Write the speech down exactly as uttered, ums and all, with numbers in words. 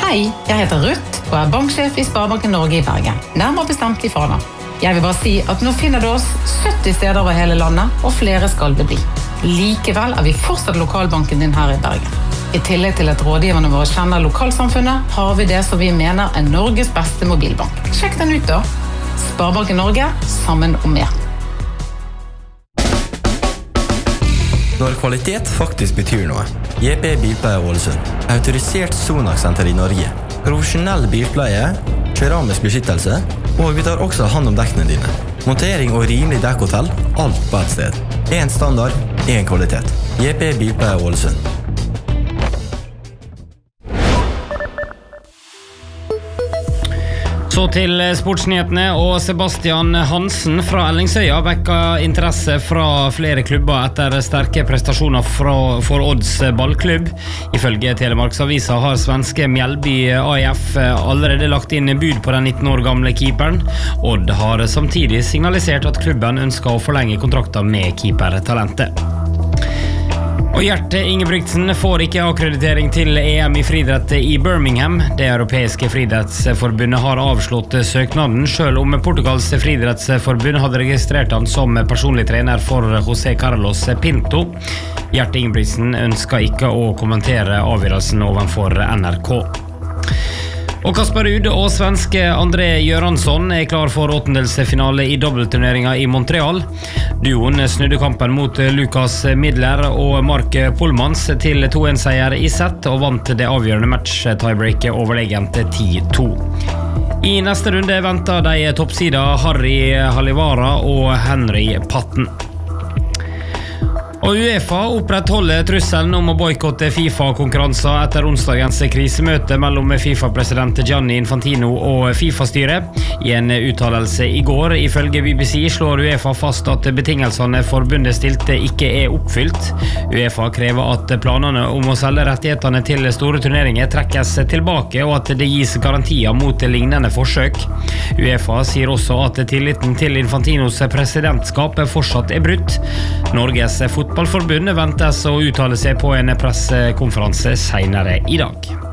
Hei, jeg heter Ruth og er banksjef i Sparebanken Norge i Bergen. Nærmere bestemt i Fana. Jeg vil bare si at nå finner du oss sytti steder over hele landet, og flere skal det bli. Likevel er vi fortsatt lokalbanken din her i Bergen. I tillegg til at rådgiverne våre kjenner lokalsamfunnet, har vi det som vi mener er Norges beste mobilbank. Sjekk den ut da. Sparebanken Norge, sammen om mer. Når kvalitet faktisk betyr noe. J P Bilpleie Ålesund. Autorisert Sonax-senter i Norge. Profesjonell bilpleie, keramisk beskyttelse, og vi tar også hand om dekkene dine. Montering og rimelig dekkhotell, alt på et sted. En standard, en kvalitet. J P Bilpleie Ålesund. Så til sportsnyhetene, og Sebastian Hansen fra Ellingsøya vekket interesse fra flere klubber etter sterke prestasjoner fra, for Odds ballklubb. Ifølge Telemarksavisa har svenske Mjellby A I F allerede lagt inn bud på den nitten år gamle keeperen. Odd har samtidig signalisert at klubben ønsker å forlenge kontrakten med keepertalentet. Og Gjert Ingebrigtsen får ikke akkreditering til E M i friidrett i Birmingham. Det europeiske friidrettsforbundet har avslått søknaden, selv om Portugals friidrettsforbund hadde registrert han som personlig trener for José Carlos Pinto. Gjert Ingebrigtsen ønsker ikke å kommentere avgjørelsen overfor N R K. Og Kasper Ruud og svenske André Göransson er klar for åttendelsfinale i dobbeltturneringen i Montreal. Duoen snudde kampen mot Lukas Midler og Mark Polmans til to en seier i sett og vant det avgjørende match-tiebreaket overlegent ti to. I neste runde venter de toppsida Harry Halivara og Henry Patten. Og UEFA opprettholder trusselen om å boykotte FIFA-konkurranser etter onsdagens krisemøte mellom FIFA-president Gianni Infantino og FIFA-styret. I en uttalelse i går, ifølge B B C, slår UEFA fast at betingelsene forbundet stilte ikke er oppfylt. UEFA krever at planene om å selge rettighetene til store turneringer trekkes tilbake, og at det gis garantier mot lignende forsøk. UEFA sier også at tilliten til Infantinos presidentskap fortsatt er brutt. Norges fotballforbund ventes å uttale seg på en pressekonferanse senere i dag.